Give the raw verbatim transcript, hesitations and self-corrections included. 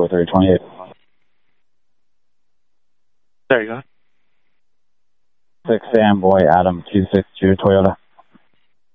four three twenty-eight. There you go. six Amboy Adam two six two Toyota.